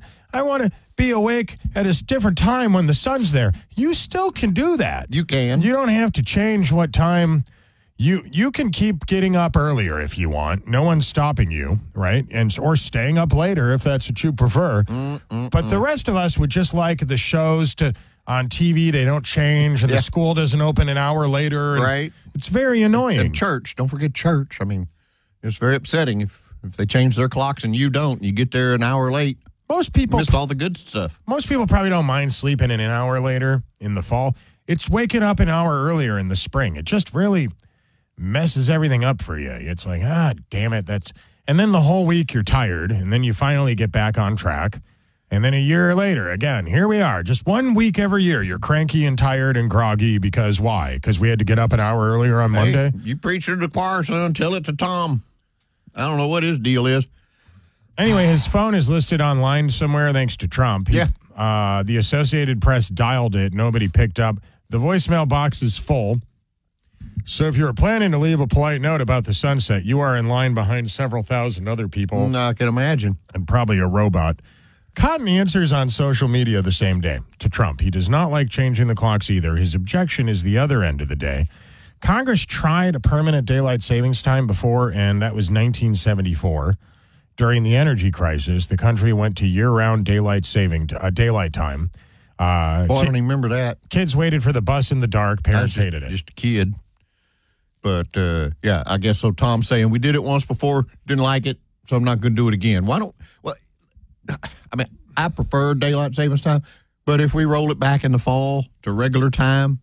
to be awake at a different time when the sun's there. You still can do that. You can. You don't have to change what time. You can keep getting up earlier if you want. No one's stopping you, right? Or staying up later if that's what you prefer. But the rest of us would just like the shows on TV. They don't change, and the school doesn't open an hour later. Right. It's very annoying. And church, don't forget church. I mean, it's very upsetting if they change their clocks and you don't. You get there an hour late. Most people missed all the good stuff. Most people probably don't mind sleeping in an hour later in the fall. It's waking up an hour earlier in the spring. It just really messes everything up for you. It's like, damn it. And then the whole week you're tired, and then you finally get back on track. And then a year later, again, here we are. Just 1 week every year, you're cranky and tired and groggy because why? Because we had to get up an hour earlier on Monday? You preach to the choir, son. Tell it to Tom. I don't know what his deal is. Anyway, his phone is listed online somewhere thanks to Trump. The Associated Press dialed it. Nobody picked up. The voicemail box is full. So if you're planning to leave a polite note about the sunset, you are in line behind several thousand other people. I can imagine. And probably a robot. Cotton answers on social media the same day to Trump. He does not like changing the clocks either. His objection is the other end of the day. Congress tried a permanent daylight savings time before, and that was 1974. During the energy crisis, the country went to year-round daylight time. I don't even remember that. Kids waited for the bus in the dark. Parents hated it. Just a kid. But, I guess so. Tom's saying, we did it once before, didn't like it, so I'm not going to do it again. I prefer daylight savings time, but if we roll it back in the fall to regular time,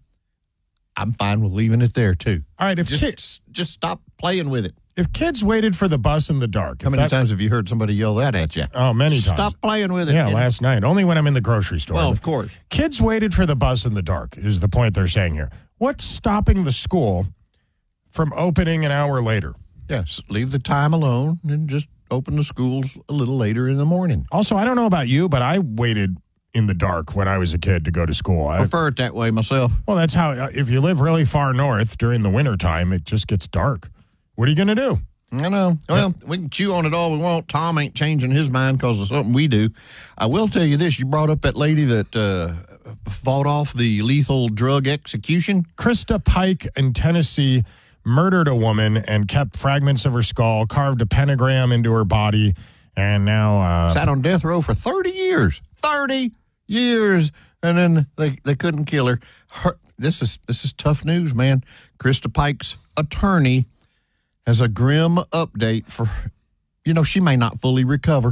I'm fine with leaving it there, too. All right, just stop playing with it. If kids waited for the bus in the dark. How many times have you heard somebody yell that at you? Oh, many times. Stop playing with it. Yeah, last night. Only when I'm in the grocery store. Well, of course. Kids waited for the bus in the dark is the point they're saying here. What's stopping the school from opening an hour later? Yes, leave the time alone and just open the schools a little later in the morning. Also, I don't know about you, but I waited in the dark when I was a kid to go to school. I prefer it that way myself. Well, that's how, if you live really far north during the wintertime, it just gets dark. What are you going to do? I know. Well, we can chew on it all we want. Tom ain't changing his mind because of something we do. I will tell you this. You brought up that lady that fought off the lethal drug execution. Krista Pike in Tennessee murdered a woman and kept fragments of her skull, carved a pentagram into her body, and now sat on death row for 30 years. 30 years. And then they couldn't kill her. This is tough news, man. Krista Pike's attorney has a grim update for, she may not fully recover.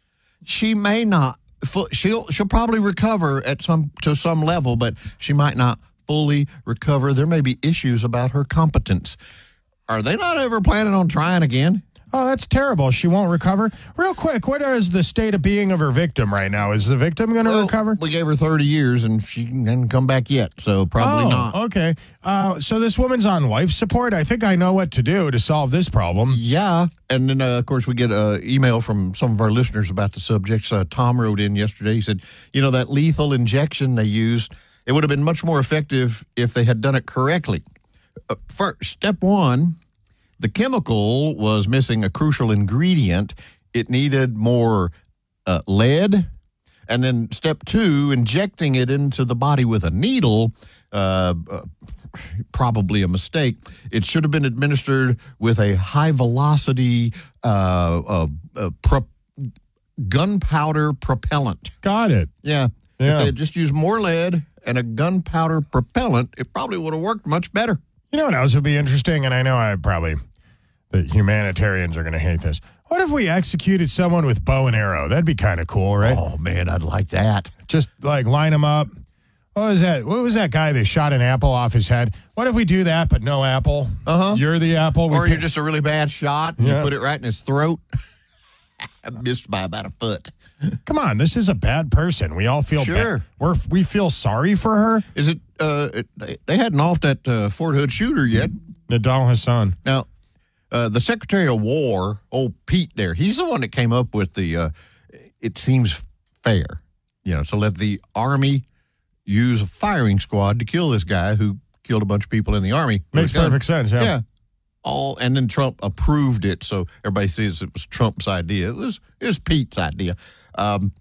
She may not. She'll probably recover to some level, but she might not fully recover. There may be issues about her competence. Are they not ever planning on trying again? Oh, that's terrible. She won't recover. Real quick, what is the state of being of her victim right now? Is the victim going to recover? We gave her 30 years, and she hasn't come back yet, so probably not. Okay. So this woman's on life support? I think I know what to do to solve this problem. Yeah. And then, of course, we get an email from some of our listeners about the subjects. Tom wrote in yesterday. He said, that lethal injection they used, it would have been much more effective if they had done it correctly. First, step one, the chemical was missing a crucial ingredient. It needed more lead. And then step two, injecting it into the body with a needle, probably a mistake. It should have been administered with a high-velocity gunpowder propellant. Got it. Yeah. If they had just used more lead and a gunpowder propellant, it probably would have worked much better. You know what else would be interesting? And I know the humanitarians are going to hate this. What if we executed someone with bow and arrow? That'd be kind of cool, right? Oh, man, I'd like that. Just, line them up. What was that guy that shot an apple off his head? What if we do that, but no apple? Uh-huh. You're the apple. Or you're just a really bad shot, and you put it right in his throat. I missed by about a foot. Come on, this is a bad person. We all feel bad. We feel sorry for her. Is it, they hadn't off that Fort Hood shooter yet. Nidal Hasan. Now, the Secretary of War, old Pete there, he's the one that came up with the, it seems fair, to let the Army use a firing squad to kill this guy who killed a bunch of people in the Army. Makes perfect sense, yeah. Yeah. And then Trump approved it, so everybody says it was Trump's idea. It was Pete's idea.